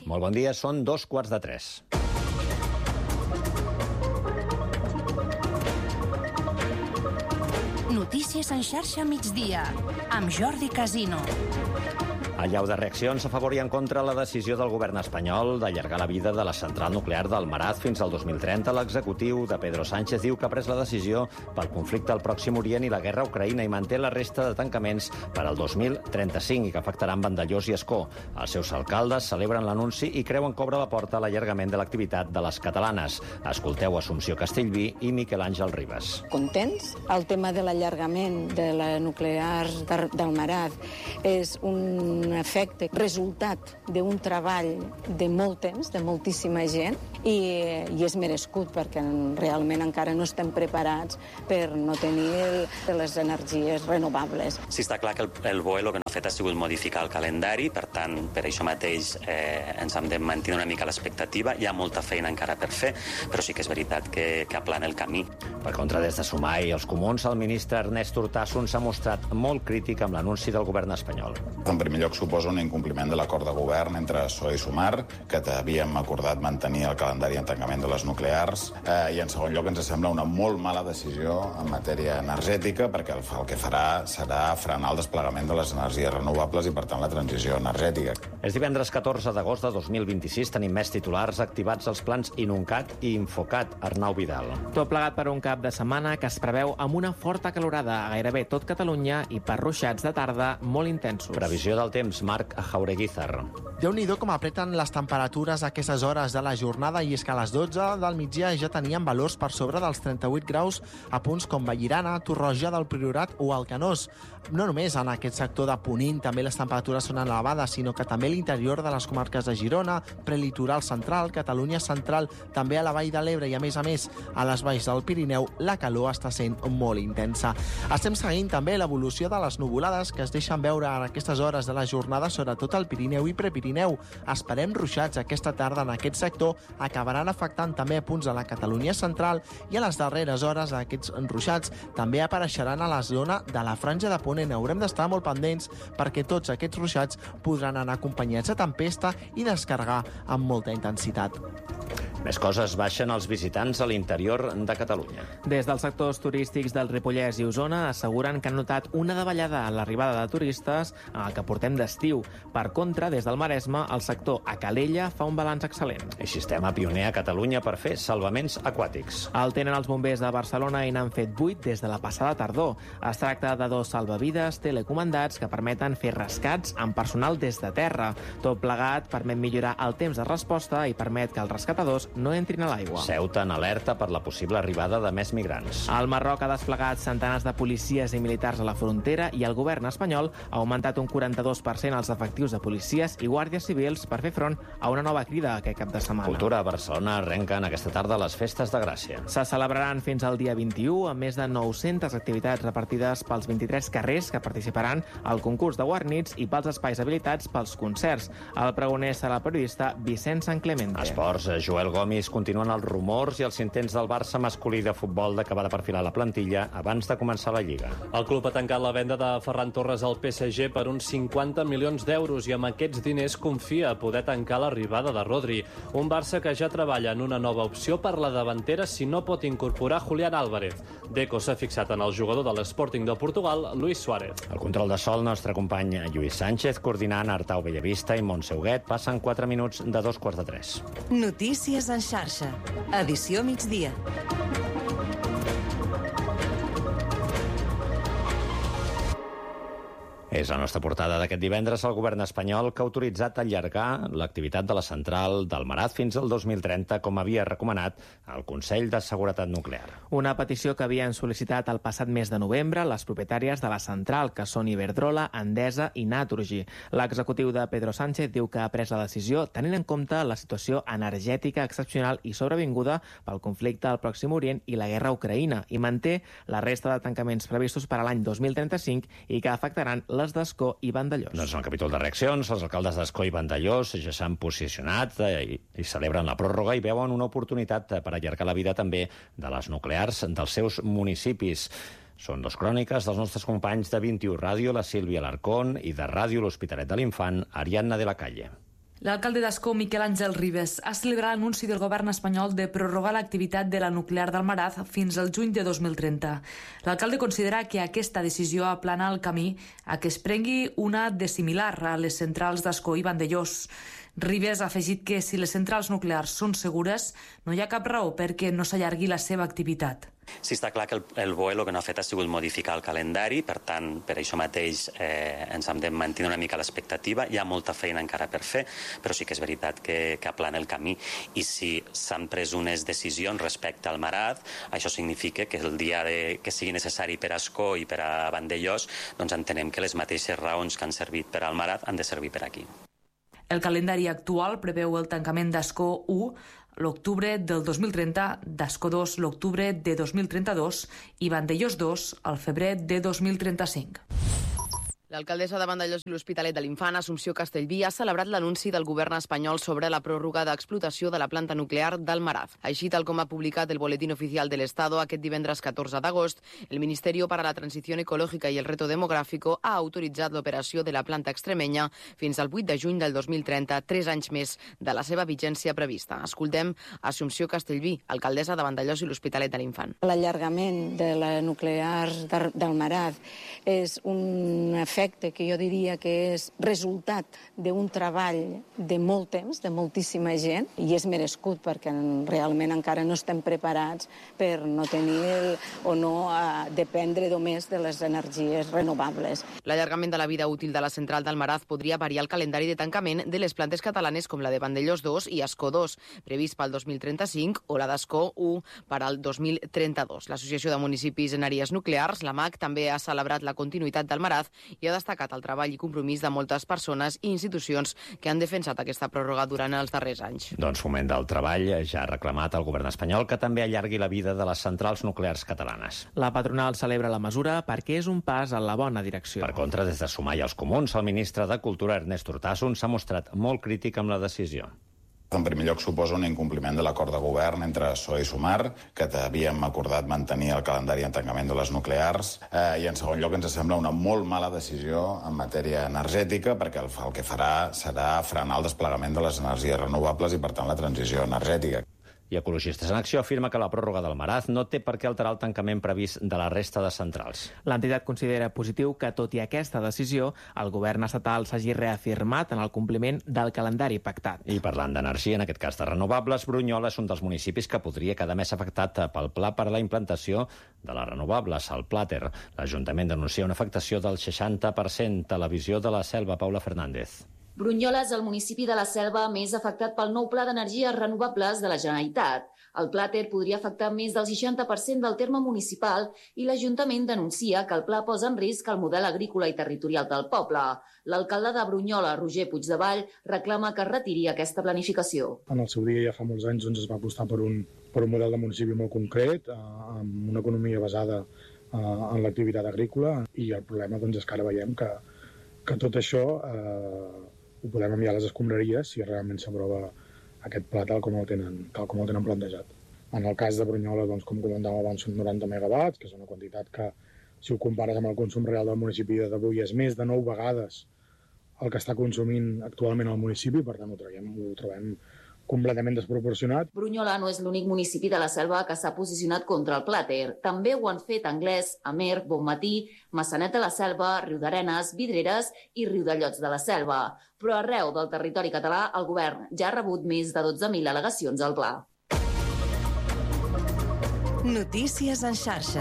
Molt bon dia, són 2:45. Notícies en xarxa migdia, amb Jordi Casino. Allau de reaccions a favor i en contra la decisió del govern espanyol d'allargar la vida de la central nuclear d'Almaraz fins al 2030. L'executiu de Pedro Sánchez diu que ha pres la decisió pel conflicte al Pròxim Orient i la guerra a Ucraïna i manté la resta de tancaments per al 2035 i que afectaran Vandellòs i Ascó. Els seus alcaldes celebren l'anunci i creuen que obre la porta a l'allargament de l'activitat de les catalanes. Escolteu Assumpció Castellví i Miquel Àngel Ribas. Contents? El tema de l'allargament de la nuclear d'Almaraz és un efecte, resultat d'un treball de molt temps, de moltíssima gent, i és merescut perquè realment encara no estem preparats per no tenir les energies renovables. Sí, està clar que el BOE el que no ha fet ha sigut modificar el calendari, per tant, per això mateix ens hem de mantenir una mica l'expectativa. Hi ha molta feina encara per fer, però sí que és veritat que aplana el camí. Per contra, des de Sumar i els Comuns, el ministre Ernest Urtasun s'ha mostrat molt crític amb l'anunci del govern espanyol. En primer lloc, suposa un incompliment de l'acord de govern entre PSOE i Sumar, que havíem acordat mantenir el calendari en tancament de les nuclears, i en segon lloc ens sembla una molt mala decisió en matèria energètica, perquè el que farà serà frenar el desplegament de les energies renovables i, per tant, la transició energètica. És divendres 14 d'agost de 2026, tenim més titulars activats als plans Inuncat i Infocat. Arnau Vidal. Tot plegat per un cap de setmana que es preveu amb una forta calorada a gairebé tot Catalunya i per ruixats de tarda molt intensos. Previsió del temps, Marc Jaureguizar. Déu-n'hi-do com apreten les temperatures a aquestes hores de la jornada, i és que a les 12 del migdia ja teníem valors per sobre dels 38 graus a punts com Vallirana, Torroja del Priorat o Alcanós. No només en aquest sector de Ponent també les temperatures són elevades, sinó que també a l'interior de les comarques de Girona, prelitoral central, Catalunya central, també a la Vall de l'Ebre i, a més, a les valls del Pirineu, la calor està sent molt intensa. Estem seguint també l'evolució de les nuvolades que es deixen veure en aquestes hores de la jornada, sobretot al Pirineu i Prepirineu. Esperem ruixats aquesta tarda en aquest sector, acabaran afectant també a punts de la Catalunya central, i a les darreres hores aquests ruixats també apareixeran a la zona de la Franja de Ponent. Haurem d'estar molt pendents perquè tots aquests ruixats podran anar acompanyats de tempesta i descarregar amb molta intensitat. Més coses, baixen els visitants a l'interior de Catalunya. Des dels sectors turístics del Ripollès i Osona asseguren que han notat una davallada en l'arribada de turistes en el que portem d'estiu. Per contra, des del Maresme, el sector a Calella fa un balanç excel·lent. El sistema pioner a Catalunya per fer salvaments aquàtics. El tenen els bombers de Barcelona i n'han fet 8 des de la passada tardor. Es tracta de 2 salvavides telecomandats que permeten fer rescats amb personal des de terra. Tot plegat permet millorar el temps de resposta i permet que els rescatadors no entrin a l'aigua. Ceuta en alerta per la possible arribada de més migrants. El Marroc ha desplegat centenars de policies i militars a la frontera i el govern espanyol ha augmentat un 42% els efectius de policies i guàrdies civils per fer front a una nova crida aquest cap de setmana. Cultura a Barcelona arrenquen aquesta tarda les festes de Gràcia. Se celebraran fins al dia 21 amb més de 900 activitats repartides pels 23 carrers que participaran al concurs de guarnits i pels espais habilitats pels concerts. El pregoner serà el periodista Vicent San Clemente. Esports, Joel Gomis, continuen els rumors i els intents del Barça masculí de futbol d'acabar de perfilar la plantilla abans de començar la Lliga. El club ha tancat la venda de Ferran Torres al PSG per uns 50 milions d'euros i amb aquests diners confia a poder tancar l'arribada de Rodri. Un Barça que ja treballa en una nova opció per la davantera si no pot incorporar Julián Álvarez. Deco s'ha fixat en el jugador de l'Sporting de Portugal, Luis Suárez. El control de sol, nostre company Lluís Sánchez, coordinant Artau Bellavista i Montse Huguet. Passen 4 minuts de 2:45. Notícies en xarxa. Edició migdia. És la nostra portada d'aquest divendres. El govern espanyol que ha autoritzat allargar l'activitat de la central d'Almaraz fins al 2030, com havia recomanat el Consell de Seguretat Nuclear. Una petició que havien sol·licitat el passat mes de novembre les propietàries de la central, que són Iberdrola, Endesa i Naturgy. L'executiu de Pedro Sánchez diu que ha pres la decisió tenint en compte la situació energètica excepcional i sobrevinguda pel conflicte al Pròxim Orient i la guerra a Ucraïna, i manté la resta de tancaments previstos per a l'any 2035 i que afectaran les d'Ascó i Vandellòs. Doncs en el capítol de reaccions, els alcaldes d'Ascó i Vandellòs ja s'han posicionat i celebren la pròrroga i veuen una oportunitat per allargar la vida també de les nuclears dels seus municipis. Són dos cròniques dels nostres companys de 21 Ràdio, la Sílvia Alarcón, i de Ràdio L'Hospitalet de l'Infant, Ariadna de la Calle. L'alcalde d'Ascó, Miquel Àngel Ribes, ha celebrat l'anunci del govern espanyol de prorrogar l'activitat de la nuclear d'Almaraz fins al juny de 2030. L'alcalde considera que aquesta decisió aplana el camí a que es prengui una de similar a les centrals d'Ascó i Vandellòs. Ribes ha afegit que si les centrals nuclears són segures, no hi ha cap raó perquè no s'allargui la seva activitat. Sí, està clar que el BOE el que no ha fet ha sigut modificar el calendari, per tant, per això mateix ens hem de mantenir una mica l'expectativa. Hi ha molta feina encara per fer, però sí que és veritat que aplana el camí. I si s'han pres unes decisions respecte al Maraz, això significa que el dia que sigui necessari per a Ascó i per a Vandellòs, doncs entenem que les mateixes raons que han servit per al Maraz han de servir per aquí. El calendari actual preveu el tancament d'Ascó 1 l'octubre del 2030, d'Ascó 2 l'octubre de 2032 i Vandellòs 2 al febrer de 2035. L'alcaldessa de Vandellòs i l'Hospitalet de l'Infant, Assumpció Castellví, ha celebrat l'anunci del govern espanyol sobre la pròrroga d'explotació de la planta nuclear d'Almaraz. Així, tal com ha publicat el Boletín Oficial del Estado aquest divendres 14 d'agost, el Ministerio para la Transición Ecológica y el Reto Demográfico ha autoritzat l'operació de la planta extremenya fins al 8 de juny del 2030, 3 anys més de la seva vigència prevista. Escoltem Assumpció Castellví, alcaldessa de Vandellòs i l'Hospitalet de l'Infant. L'allargament de la nuclear d'Almaraz és un efecte que jo diria que és resultat d'un treball de molt temps, de moltíssima gent, i és merescut perquè realment encara no estem preparats per no tenir o no dependre només de les energies renovables. L'allargament de la vida útil de la central d'Almaraz podria variar el calendari de tancament de les plantes catalanes com la de Vandellòs 2 i Ascó 2, previst pel 2035, o la d'Ascó 1 per al 2032. L'Associació de Municipis en Àrees Nuclears, la MAC, també ha celebrat la continuïtat d'Almaraz i ha destacat el treball i compromís de moltes persones i institucions que han defensat aquesta pròrroga durant els darrers anys. Doncs Foment del Treball ja ha reclamat al govern espanyol que també allargui la vida de les centrals nuclears catalanes. La patronal celebra la mesura perquè és un pas en la bona direcció. Per contra, des de Sumar i els Comuns, el ministre de Cultura, Ernest Urtasun, s'ha mostrat molt crític amb la decisió. En primer lloc, suposa un incompliment de l'acord de govern entre PSOE i Sumar, que havíem acordat mantenir el calendari de tancament de les nuclears, i en segon lloc ens sembla una molt mala decisió en matèria energètica, perquè el que farà serà frenar el desplegament de les energies renovables i, per tant, la transició energètica. I Ecologistes en Acció afirma que la pròrroga del Maraz no té per què alterar el tancament previst de la resta de centrals. L'entitat considera positiu que, tot i aquesta decisió, el govern estatal s'hagi reafirmat en el compliment del calendari pactat. I parlant d'energia, en aquest cas de renovables, Brunyola és un dels municipis que podria quedar més afectat pel pla per a la implantació de les renovables, el Plater. L'Ajuntament denuncia una afectació del 60%. Televisió de la Selva, Paula Fernández. Brunyola és el municipi de la Selva més afectat pel nou pla d'energies renovables de la Generalitat. El Plater podria afectar més del 60% del terme municipal i l'Ajuntament denuncia que el pla posa en risc el model agrícola i territorial del poble. L'alcalde de Brunyola, Roger Puigdevall, reclama que es retiri aquesta planificació. En el seu dia, ja fa molts anys, es va apostar per un model de municipi molt concret, amb una economia basada en l'activitat agrícola, i el problema és que ara veiem que tot això ho podem enviar a les escombraries si realment s'aprova aquest pla tal com el tenen plantejat. En el cas de Brunyola, com comentàvem abans, són 90 megawatts, que és una quantitat que, si ho compares amb el consum real del municipi d'avui, és més de 9 vegades el que està consumint actualment el municipi, per tant ho trobem completament desproporcionat. Brunyola no és l'únic municipi de la Selva que s'ha posicionat contra el Plater. També ho han fet Anglès, Amer, Bonmatí, Massanet de la Selva, Riudarenes, Vidreres i Riudellots de la Selva. Però arreu del territori català el govern ja ha rebut més de 12.000 al·legacions al pla. Notícies en xarxa.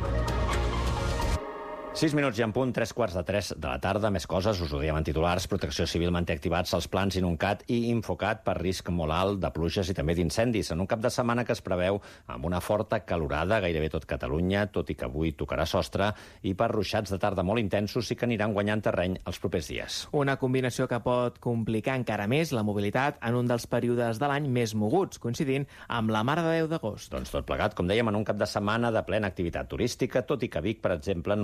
6 minuts i en punt, 3:15 de la tarda. Més coses, us ho diem en titulars. Protecció Civil manté activats els plans Inuncat i Infocat per risc molt alt de pluges i també d'incendis. En un cap de setmana que es preveu amb una forta calorada gairebé tot Catalunya, tot i que avui tocarà sostre, i per ruixats de tarda molt intensos i que aniran guanyant terreny els propers dies. Una combinació que pot complicar encara més la mobilitat en un dels períodes de l'any més moguts, coincidint amb la Mare de Déu d'agost. Doncs tot plegat, com dèiem, en un cap de setmana de plena activitat turística, tot i que Vic, per exemple, han notat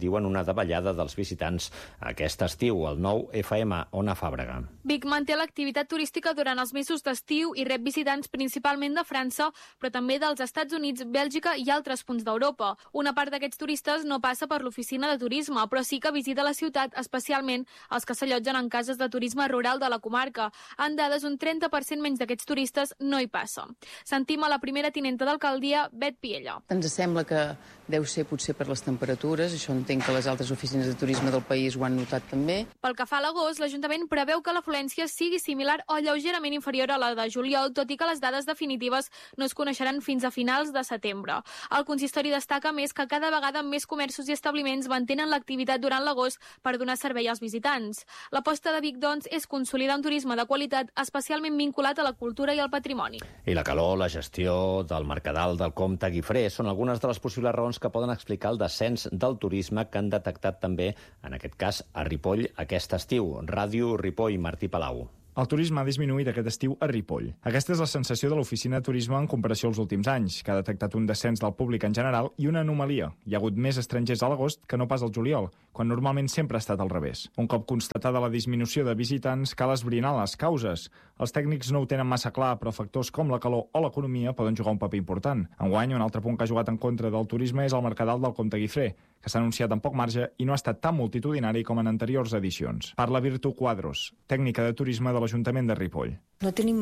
diuen una davallada dels visitants aquest estiu. El nou FM, Ona Fàbrega. Vic manté l'activitat turística durant els mesos d'estiu i rep visitants principalment de França, però també dels Estats Units, Bèlgica i altres punts d'Europa. Una part d'aquests turistes no passa per l'oficina de turisme, però sí que visita la ciutat, especialment els que s'allotgen en cases de turisme rural de la comarca. En dades, un 30% menys d'aquests turistes no hi passa. Sentim a la primera tinenta d'alcaldia, Bet Piella. Ens sembla que deu ser potser per les temperatures, això entenc que les altres oficines de turisme del país ho han notat també. Pel que fa a l'agost, l'Ajuntament preveu que l'afluència sigui similar o lleugerament inferior a la de juliol, tot i que les dades definitives no es coneixeran fins a finals de setembre. El consistori destaca més que cada vegada més comerços i establiments mantenen l'activitat durant l'agost per donar servei als visitants. L'aposta de Vic, doncs, és consolidar un turisme de qualitat especialment vinculat a la cultura i al patrimoni. I la calor, la gestió del Mercadal del Comte Guifré són algunes de les possibles raons que poden explicar el descens del turisme que han detectat també, en aquest cas, a Ripoll aquest estiu. Ràdio Ripoll, Martí Palau. El turisme ha disminuït aquest estiu a Ripoll. Aquesta és la sensació de l'oficina de turisme en comparació als últims anys, que ha detectat un descens del públic en general i una anomalia. Hi ha hagut més estrangers a l'agost que no pas al juliol, quan normalment sempre ha estat al revés. Un cop constatada la disminució de visitants, cal esbrinar les causes. Els tècnics no ho tenen massa clar, però factors com la calor o l'economia poden jugar un paper important. Enguany, un altre punt que ha jugat en contra del turisme és el Mercadal del Comte Guifré, que s'ha anunciat amb poc marge i no ha estat tan multitudinari com en anteriors edicions. Parla Virtu Quadros, tècnica de turisme de l'Ajuntament de Ripoll. No tenim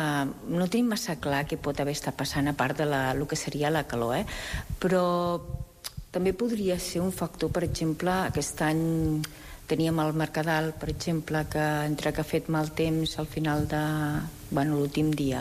massa clar què pot haver estat passant, a part de el que seria la calor, però també podria ser un factor, per exemple, aquest any teníem el Mercadal, per exemple, que entre que ha fet mal temps al final de l'últim dia,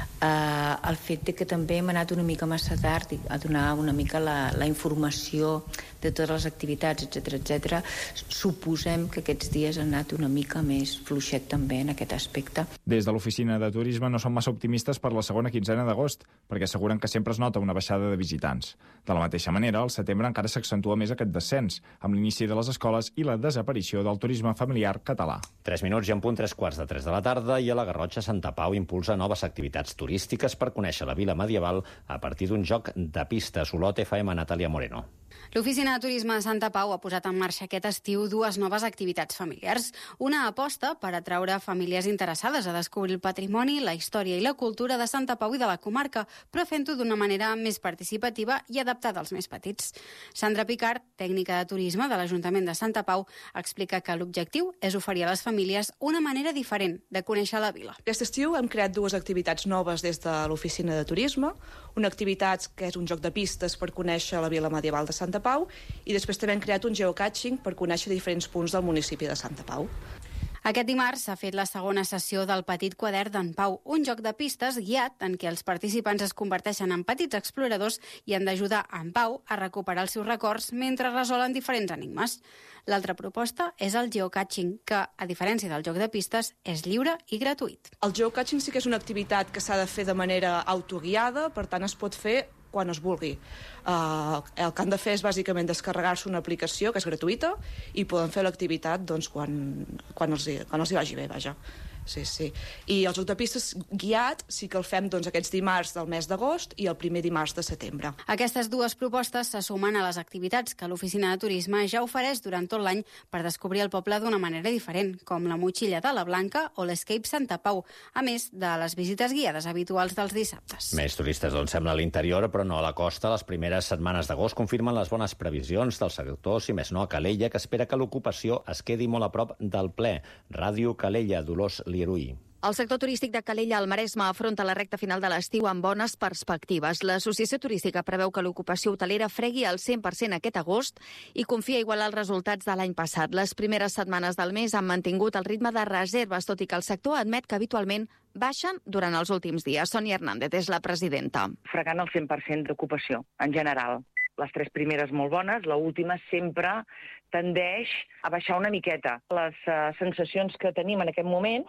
el fet de que també hem anat una mica massa tard a donar una mica la informació de totes les activitats, etc. Suposem que aquests dies han anat una mica més fluixet també en aquest aspecte. Des de l'oficina de turisme no són massa optimistes per la segona quinzena d'agost, perquè asseguren que sempre es nota una baixada de visitants. De la mateixa manera, al setembre encara s'accentua més aquest descens, amb l'inici de les escoles i la desaparició del turisme familiar català. 3 minuts i en punt 3:15 de la tarda, i a la Garrotxa Santa Pau impulsa noves activitats turístiques per conèixer la vila medieval a partir d'un joc de pistes. Olot FM, Natàlia Moreno. L'Oficina de Turisme de Santa Pau ha posat en marxa aquest estiu 2 noves activitats familiars. Una aposta per atraure famílies interessades a descobrir el patrimoni, la història i la cultura de Santa Pau i de la comarca, però fent-ho d'una manera més participativa i adaptada als més petits. Sandra Picard, tècnica de turisme de l'Ajuntament de Santa Pau, explica que l'objectiu és oferir a les famílies una manera diferent de conèixer la vila. Aquest estiu hem creat 2 activitats noves des de l'Oficina de Turisme. Una activitat que és un joc de pistes per conèixer la vila medieval de Santa Pau, i després també hem creat un geocaching per conèixer diferents punts del municipi de Santa Pau. Aquest dimarts s'ha fet la segona sessió del Petit Quadern d'en Pau, un joc de pistes guiat en què els participants es converteixen en petits exploradors i han d'ajudar en Pau a recuperar els seus records mentre resolen diferents enigmes. L'altra proposta és el geocaching, que, a diferència del joc de pistes, és lliure i gratuït. El geocaching sí que és una activitat que s'ha de fer de manera autoguiada, per tant es pot fer quan es vulgui. El que han de fer és bàsicament descarregar-se una aplicació que és gratuïta i poden fer l'activitat doncs, quan els hi vagi bé, vaja. Sí. I el joc de pistes guiat sí que el fem aquests dimarts del mes d'agost i el primer dimarts de setembre. Aquestes 2 propostes se sumen a les activitats que l'Oficina de Turisme ja ofereix durant tot l'any per descobrir el poble d'una manera diferent, com la Motxilla de la Blanca o l'Escape Santa Pau, a més de les visites guiades habituals dels dissabtes. Més turistes, sembla, a l'interior, però no a la costa. Les primeres setmanes d'agost confirmen les bones previsions del sector, si més no a Calella, que espera que l'ocupació es quedi molt a prop del ple. Ràdio Calella, Dolors Lieruí. El sector turístic de Calella al Maresme afronta la recta final de l'estiu amb bones perspectives. L'Associació Turística preveu que l'ocupació hotelera fregui al 100% aquest agost i confia igualar els resultats de l'any passat. Les primeres setmanes del mes han mantingut el ritme de reserves, tot i que el sector admet que habitualment baixen durant els últims dies. Sònia Hernández és la presidenta. Fregant el 100% d'ocupació, en general. Les 3 primeres molt bones, l'última sempre tendeix a baixar una miqueta. Les sensacions que tenim en aquest moment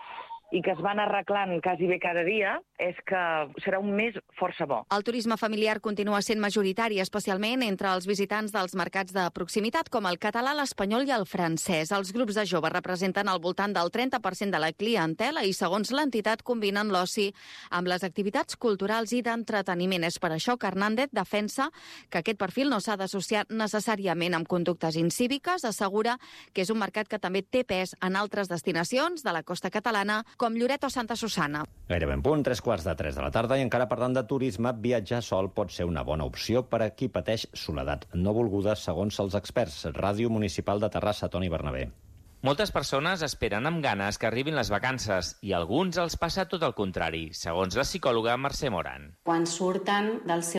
i que es van arreglant quasi bé cada dia, és que serà un mes força bo. El turisme familiar continua sent majoritari, especialment entre els visitants dels mercats de proximitat, com el català, l'espanyol i el francès. Els grups de joves representen al voltant del 30% de la clientela i, segons l'entitat, combinen l'oci amb les activitats culturals i d'entreteniment. És per això que Hernández defensa que aquest perfil no s'ha d'associar necessàriament amb conductes incíviques. Assegura que és un mercat que també té pes en altres destinacions de la costa catalana, com Lloret o Santa Susanna. Gairebé en punt, 3:45 de la tarda, i encara parlant de turisme, viatjar sol pot ser una bona opció per a qui pateix soledat no volguda, segons els experts. Ràdio Municipal de Terrassa, Toni Bernabé. Moltes persones esperen amb ganes que arribin les vacances i a alguns els passa tot el contrari, segons la psicòloga Mercè Moran. Quan surten del seu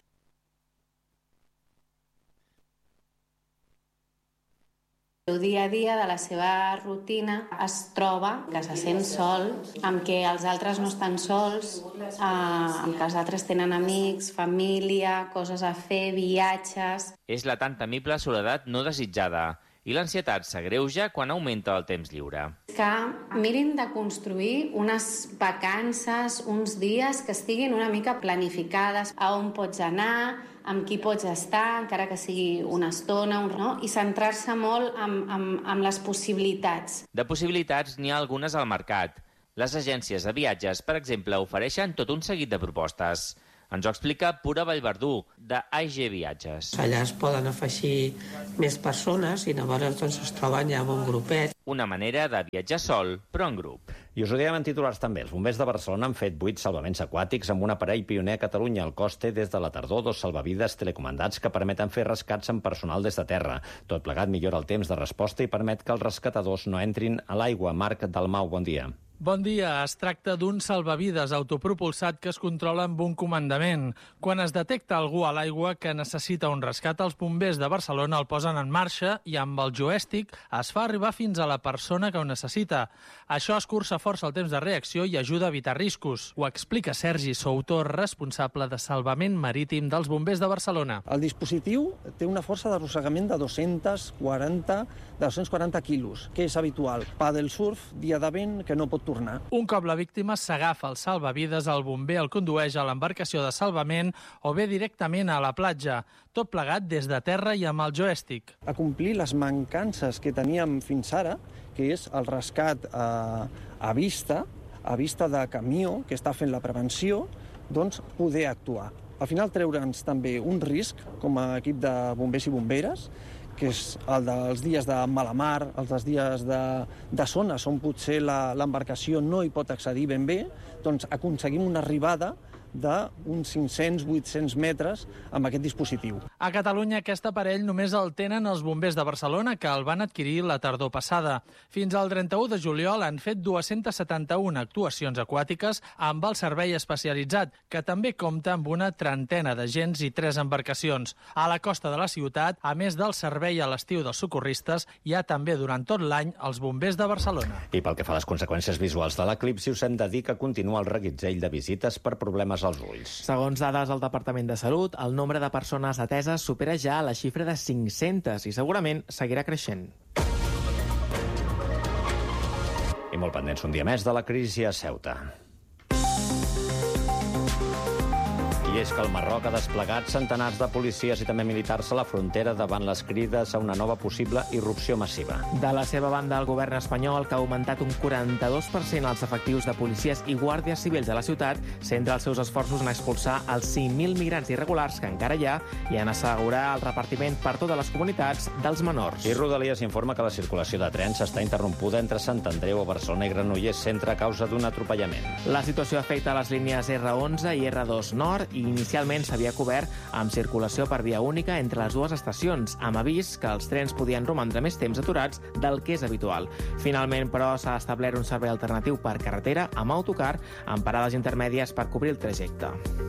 dia a dia, de la seva rutina, es troba que se sent sol, amb què els altres no estan sols, amb que els altres tenen amics, família, coses a fer, viatges. És la tan temible soledat no desitjada i l'ansietat s'agreuja quan augmenta el temps lliure. Que mirin de construir unes vacances, uns dies que estiguin una mica planificades, a on pots anar, amb qui pots estar, encara que sigui una estona, no? I centrar-se molt en les possibilitats. De possibilitats n'hi ha algunes al mercat. Les agències de viatges, per exemple, ofereixen tot un seguit de propostes. Ens ho explica Pura Vallverdú, de AIG Viatges. Allà es poden afegir més persones i llavors doncs, es troben ja amb un grupet. Una manera de viatjar sol, però en grup. I us ho diem en titulars també. Els bombers de Barcelona han fet 8 salvaments aquàtics amb un aparell pioner a Catalunya. Al coste des de la tardor, 2 salvavides telecomandats que permeten fer rescats amb personal des de terra. Tot plegat millora el temps de resposta i permet que els rescatadors no entrin a l'aigua. Marc Dalmau, bon dia. Bon dia. Es tracta d'un salvavides autopropulsat que es controla amb un comandament. Quan es detecta algú a l'aigua que necessita un rescat, els bombers de Barcelona el posen en marxa i amb el joèstic es fa arribar fins a la persona que ho necessita. Això escurça força el temps de reacció i ajuda a evitar riscos. Ho explica Sergi Souto, responsable de salvament marítim dels bombers de Barcelona. El dispositiu té una força d'arrossegament de 240 quilos, que és habitual. Paddle surf, dia de vent, que no pot tornar. Un cop la víctima s'agafa el salvavides, el bomber el condueix a l'embarcació de salvament o bé directament a la platja, tot plegat des de terra i amb el joèstic. A complir les mancances que teníem fins ara, que és el rescat a vista de camió que està fent la prevenció, doncs poder actuar. Al final treure'ns també un risc com a equip de bombers i bomberes, que és el dels dies de mala mar, els dels dies de zones on potser l'embarcació no hi pot accedir ben bé, doncs aconseguim una arribada d'uns 500-800 metres amb aquest dispositiu. A Catalunya aquest aparell només el tenen els bombers de Barcelona, que el van adquirir la tardor passada. Fins al 31 de juliol han fet 271 actuacions aquàtiques amb el servei especialitzat, que també compta amb una trentena d'agents i 3 embarcacions. A la costa de la ciutat, a més del servei a l'estiu dels socorristes, hi ha també durant tot l'any els bombers de Barcelona. I pel que fa a les conseqüències visuals de l'eclipsi, us hem de dir que continua el reguitzell de visites per problemes als ulls. Segons dades del Departament de Salut, el nombre de persones ateses supera ja la xifra de 500 i segurament seguirà creixent. I molt pendents un dia més de la crisi a Ceuta. I és que el Marroc ha desplegat centenars de policies i també militars a la frontera davant les crides a una nova possible irrupció massiva. De la seva banda, el govern espanyol, que ha augmentat un 42% els efectius de policies i guàrdies civils a la ciutat, centra els seus esforços en expulsar els 5.000 migrants irregulars que encara hi ha i en assegurar el repartiment per totes les comunitats dels menors. I Rodalies informa que la circulació de trens està interrompuda entre Sant Andreu, Barcelona i Granollers Centre a causa d'un atropellament. La situació afecta les línies R11 i R2 Nord i inicialment s'havia cobert amb circulació per via única entre les dues estacions, amb avís que els trens podien romandre més temps aturats del que és habitual. Finalment, però, s'ha establert un servei alternatiu per carretera amb autocar amb parades intermèdies per cobrir el trajecte.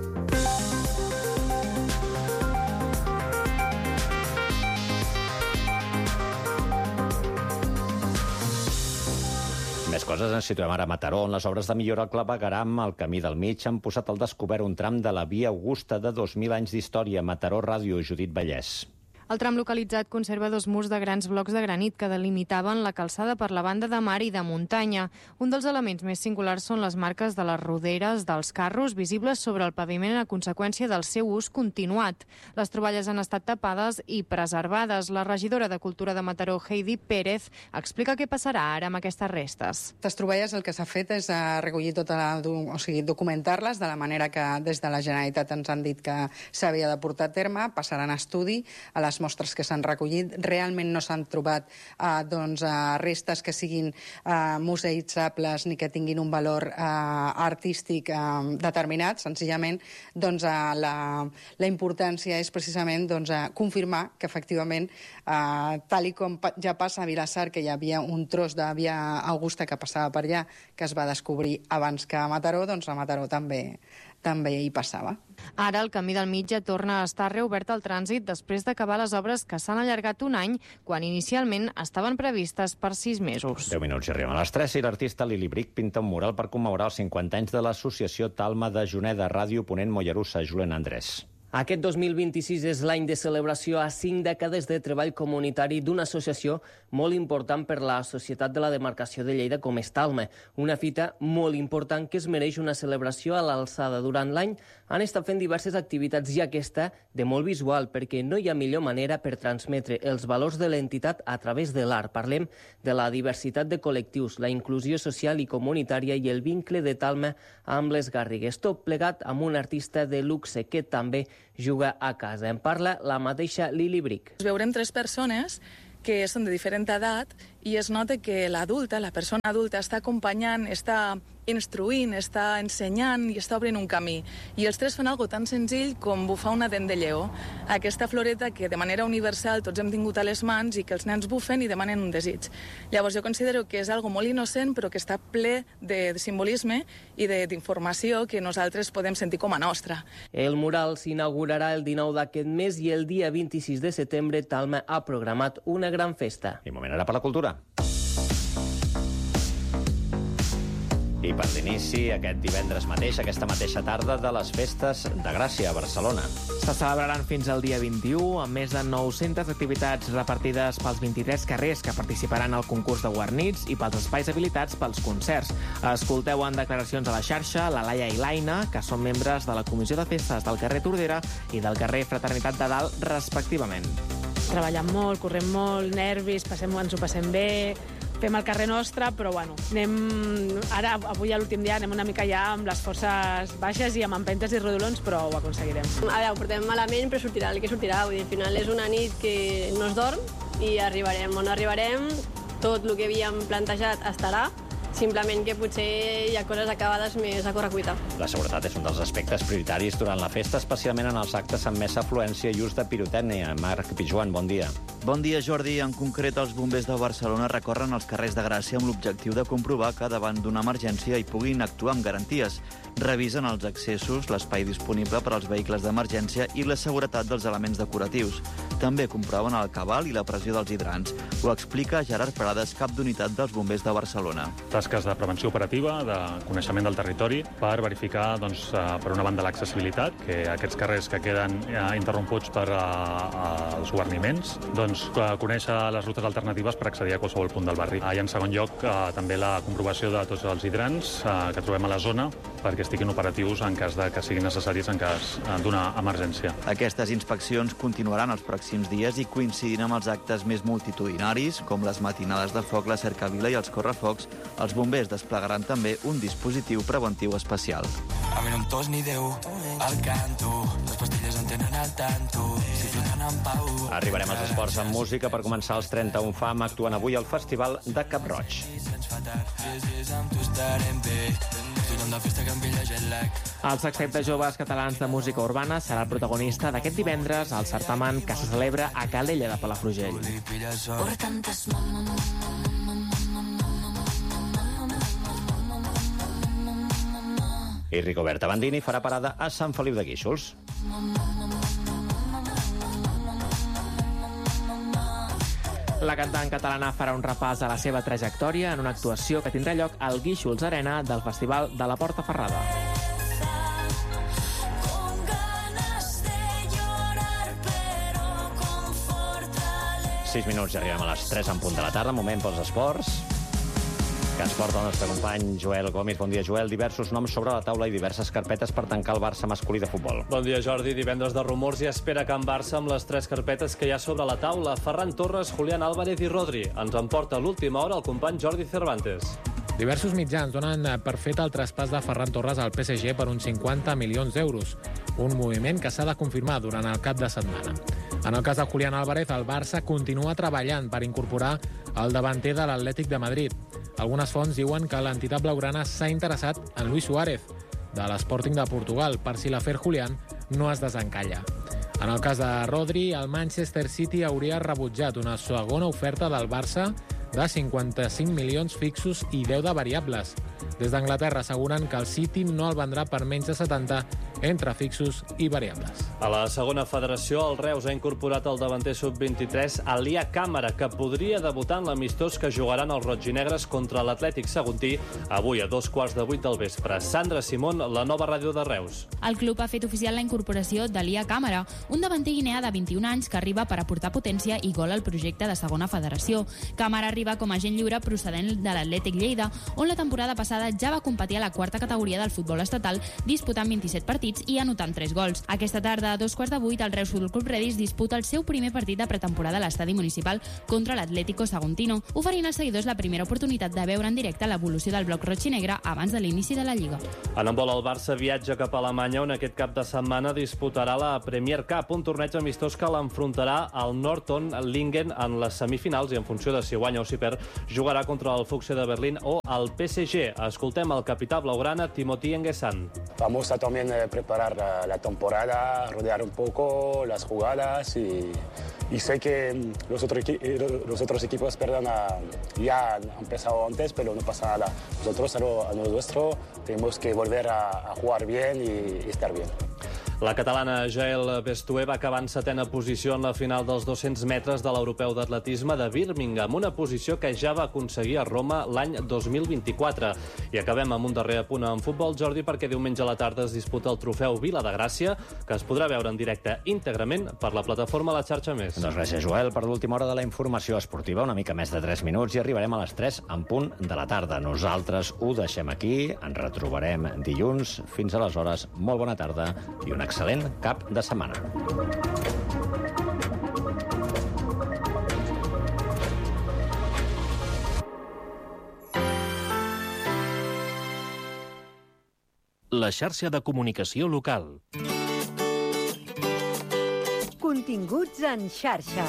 Més coses, ens situem ara a Mataró, on les obres de millora al clavegueram al camí del mig han posat al descobert un tram de la Via Augusta de 2.000 anys d'història. Mataró Ràdio, Judit Vallès. El tram localitzat conserva 2 murs de grans blocs de granit que delimitaven la calçada per la banda de mar i de muntanya. Un dels elements més singulars són les marques de les roderes dels carros visibles sobre el paviment a conseqüència del seu ús continuat. Les troballes han estat tapades i preservades. La regidora de Cultura de Mataró, Heidi Pérez, explica què passarà ara amb aquestes restes. Aquestes troballes el que s'ha fet és recollir documentar-les de la manera que des de la Generalitat ens han dit que s'havia de portar a terme, passaran a estudi a les mostres que s'han recollit. Realment no s'han trobat restes que siguin museïtzables ni que tinguin un valor artístic determinat. Senzillament, la importància és precisament confirmar que efectivament, tal com ja passa a Vilassar, que hi havia un tros de via Augusta que passava per allà, que es va descobrir abans que a Mataró, doncs a Mataró també hi passava. Ara el Camí del Mig ja torna a estar reobert al trànsit després d'acabar les obres que s'han allargat un any, quan inicialment estaven previstes per 6 mesos. 10 minuts i arribem a les 3 i l'artista Lili Bric pinta un mural per commemorar els 50 anys de l'associació Talma de Juneda, Ràdio Ponent Mollerussa. Julen Andrés. Aquest 2026 és l'any de celebració a 5 dècades de treball comunitari d'una associació molt important per la societat de la demarcació de Lleida com és Talma. Una fita molt important que es mereix una celebració a l'alçada. Durant l'any han estat fent diverses activitats i aquesta de molt visual, perquè no hi ha millor manera per transmetre els valors de l'entitat a través de l'art. Parlem de la diversitat de col·lectius, la inclusió social i comunitària i el vincle de Talma amb les Garrigues. Tot plegat amb un artista de luxe que també juga a casa. En parla la mateixa Lili Bric. Veurem 3 persones que són de diferent edat i es nota que l'adulta, la persona adulta, està acompanyant, està instruint, està ensenyant i està obrint un camí. I els 3 fan algo tan senzill com bufar una dent de lleó. Aquesta floreta que de manera universal tots hem tingut a les mans i que els nens bufen i demanen un desig. Llavors jo considero que és algo molt innocent però que està ple de simbolisme i d'informació que nosaltres podem sentir com a nostra. El mural s'inaugurarà el 19 d'aquest mes i el dia 26 de setembre Talma ha programat una gran festa. I moment ara per la cultura. I per l'inici, aquest divendres mateix, aquesta mateixa tarda, de les festes de Gràcia a Barcelona. Se celebraran fins al dia 21, amb més de 900 activitats repartides pels 23 carrers que participaran al concurs de guarnits i pels espais habilitats pels concerts. Escolteu en declaracions a la xarxa la Laia i l'Aina, que són membres de la Comissió de Festes del carrer Tordera i del carrer Fraternitat de Dalt, respectivament. Treballant molt, correm molt, nervis, ens ho passem bé, fem el carrer nostre, però bueno, avui a l'últim dia anem una mica ja amb les forces baixes i amb empentes i rodolons, però ho aconseguirem. A veure, ho portem malament, però sortirà el que sortirà. Vull dir, al final és una nit que no es dorm i arribarem o no arribarem, tot el que havíem plantejat estarà, simplement que potser hi ha coses acabades més a correcuita. La seguretat és un dels aspectes prioritaris durant la festa, especialment en els actes amb més afluència i ús de pirotècnia. Marc Pijuan, bon dia. Bon dia, Jordi. En concret, els bombers de Barcelona recorren els carrers de Gràcia amb l'objectiu de comprovar que davant d'una emergència hi puguin actuar amb garanties. Revisen els accessos, l'espai disponible per als vehicles d'emergència i la seguretat dels elements decoratius. També comproven el cabal i la pressió dels hidrants. Ho explica Gerard Prades, cap d'unitat dels bombers de Barcelona. Tasques de prevenció operativa, de coneixement del territori, per verificar, per una banda, l'accessibilitat, que aquests carrers que queden interromputs per els guarniments, conèixer les rutes alternatives per accedir a qualsevol punt del barri. I en segon lloc, també la comprovació de tots els hidrants que trobem a la zona, perquè estiguin operatius en cas que siguin necessaris en cas d'una emergència. Aquestes inspeccions continuaran els pròxims dies i coincidint amb els actes més multitudinaris, com les matinades de foc, la cercavila i els correfocs, els bombers desplegaran també un dispositiu preventiu especial. A mi no em tos ni Déu, al canto, les pastilles en tenen al tanto, si floten en pau... Arribarem als esports amb música per començar els 31 FAM. Actuen avui al Festival de Cap-roig. El sextet de joves catalans de música urbana serà el protagonista d'aquest divendres al certamen que se celebra a Calella de Palafrugell. I Rigoberta Bandini farà parada a Sant Feliu de Guíxols. La cantant catalana farà un repàs a la seva trajectòria en una actuació que tindrà lloc al Guíxols Arena del Festival de la Porta Ferrada. 6 minuts i arribem a les 3 en punt de la tarda. Moment pels esports, que ens porta el nostre company Joel Gómez. Bon dia, Joel. Diversos noms sobre la taula i diverses carpetes per tancar el Barça masculí de futbol. Bon dia, Jordi. Divendres de rumors i espera Can Barça amb les 3 carpetes que hi ha sobre la taula. Ferran Torres, Julián Álvarez i Rodri. Ens en porta a l'última hora el company Jordi Cervantes. Diversos mitjans donen per fet el traspàs de Ferran Torres al PSG per uns 50 milions d'euros, un moviment que s'ha de confirmar durant el cap de setmana. En el cas de Julián Álvarez, el Barça continua treballant per incorporar el davanter de l'Atlètic de Madrid. Algunes fonts diuen que l'entitat blaugrana s'ha interessat en Luis Suárez, de l'Sporting de Portugal, per si l'afer Julián no es desencalla. En el cas de Rodri, el Manchester City hauria rebutjat una segona oferta del Barça de 55 milions fixos i 10 de variables. Des d'Anglaterra asseguren que el City no el vendrà per menys de 70 entre fixos i variables. A la segona federació, el Reus ha incorporat el davanter sub-23 Alia Càmara, que podria debutar en l'amistós que jugaran els rotginegres contra l'Atlètic Saguntí avui a 7:15 del vespre. Sandra Simón, la nova ràdio de Reus. El club ha fet oficial la incorporació d'Alia Càmara, un davanter guineà de 21 anys que arriba per aportar potència i gol al projecte de segona federació. Càmara arriba com a agent lliure procedent de l'Atlètic Lleida, on la temporada passada ja va competir a la quarta categoria del futbol estatal, disputant 27 partits i anotant 3 gols. Aquesta tarda, a 7:15, el Reus Futbol Club Redis disputa el seu primer partit de pretemporada a l'estadi municipal contra l'Atlético Saguntino, oferint als seguidors la primera oportunitat de veure en directe l'evolució del bloc roig i negre abans de l'inici de la Lliga. En handbol, el Barça viatja cap a Alemanya, on aquest cap de setmana disputarà la Premier Cup, un torneig amistós que l'enfrontarà al Norton Lingen en les semifinals i en funció de si guanya o si perd, jugarà contra el Füchse de Berlín o el PSG. Escoltem el capità blaugrana Timothy Enguessan. Vamos a también preparar la temporada, rodear un poco las jugadas y sé que los otros equipos ya han empezado antes, pero no pasa nada. Nosotros a lo nuestro tenemos que volver a jugar bien y estar bien. La catalana Jael Bestué va acabar en 7ª posició en la final dels 200 metres de l'Europeu d'Atletisme de Birmingham, una posició que ja va aconseguir a Roma l'any 2024. I acabem amb un darrer apunt en futbol, Jordi, perquè diumenge a la tarda es disputa el trofeu Vila de Gràcia, que es podrà veure en directe íntegrament per la plataforma La Xarxa Més. Doncs gràcies, Joel, per l'última hora de la informació esportiva, una mica més de 3 minuts, i arribarem a les 3 en punt de la tarda. Nosaltres ho deixem aquí, ens retrobarem dilluns. Fins aleshores, molt bona tarda i un excel·lent cap de setmana. La xarxa de comunicació local. Continguts en xarxa.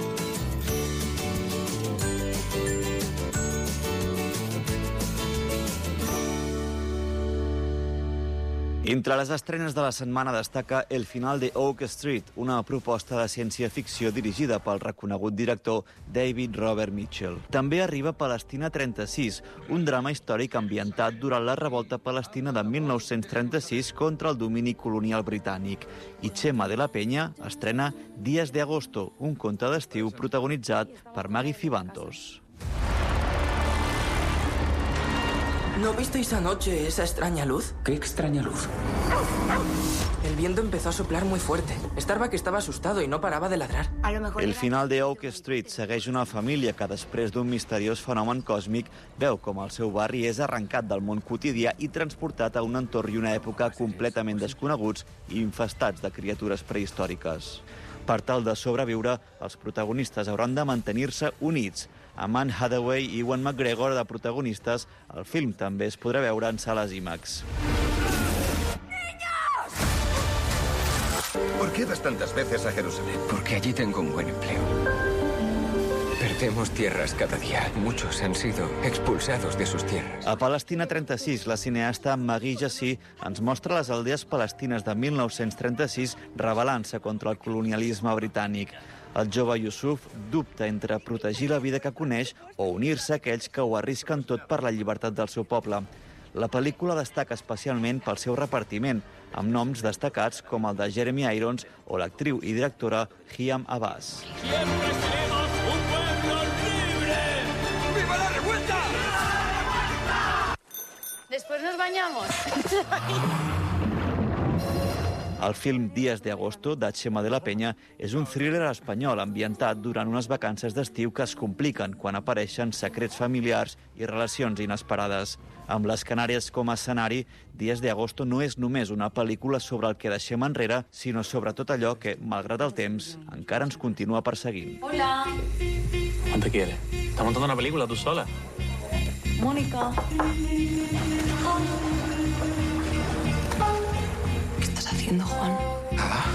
Entre les estrenes de la setmana destaca El final de Oak Street, una proposta de ciència-ficció dirigida pel reconegut director David Robert Mitchell. També arriba Palestina 36, un drama històric ambientat durant la revolta palestina de 1936 contra el domini colonial britànic. I Chema de la Peña estrena Días de agosto, un conte d'estiu protagonitzat per Maggie Cibantos. ¿No visteis anoche esa extraña luz? ¿Qué extraña luz? El viento empezó a soplar muy fuerte. Starbuck estaba asustado y no paraba de ladrar. El final de Oak Street segueix una família que després d'un misteriós fenomen còsmic veu com el seu barri és arrencat del món quotidià i transportat a un entorn i una època completament desconeguts i infestats de criatures prehistòriques. Per tal de sobreviure, els protagonistes hauran de mantenir-se units. Amb Anne Hathaway i Ewan McGregor de protagonistes, el film també es podrà veure en sales IMAX. ¿Por qué vas tantas veces a Jerusalén? Porque allí tengo un buen empleo. Perdemos tierras cada día. Muchos han sido expulsados de sus tierras. A Palestina 36, la cineasta Maggie Jassy ens mostra les aldees palestines de 1936 rebel·lant-se contra el colonialisme britànic. El jove Yusuf dubta entre protegir la vida que coneix o unir-se a aquells que ho arrisquen tot per la llibertat del seu poble. La pel·lícula destaca especialment pel seu repartiment, amb noms destacats com el de Jeremy Irons o l'actriu i directora Hiam Abbas. ¡Siempre seremos un pueblo libre! ¡Viva la revuelta! Después nos bañamos. El film Días de Agosto, de Chema de la Peña, és un thriller espanyol ambientat durant unes vacances d'estiu que es compliquen quan apareixen secrets familiars i relacions inesperades. Amb les Canàries com a escenari, Días de Agosto no és només una pel·lícula sobre el que deixem enrere, sinó sobre tot allò que, malgrat el temps, encara ens continua perseguint. Hola. ¿Cuánto quieres? ¿Estás montando una película tú sola? Mónica. ¿Qué estás haciendo, Juan? Nada.